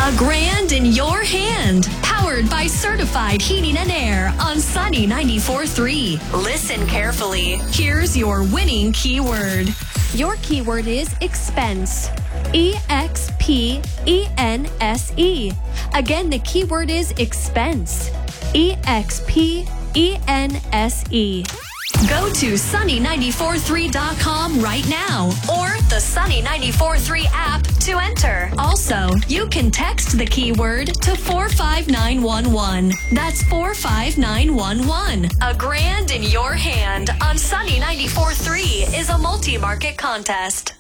A grand in your hand. Powered by Certified Heating and Air on Sunny 94.3. Listen carefully. Here's your winning keyword. Your keyword is expense. E-X-P-E-N-S-E. Again, the keyword is expense. E-X-P-E-N-S-E. Go to sunny943.com right now or the Sunny 94.3 app to enter. Also, you can text the keyword to 45911. That's 45911. A grand in your hand on Sunny 94.3 is a multi-market contest.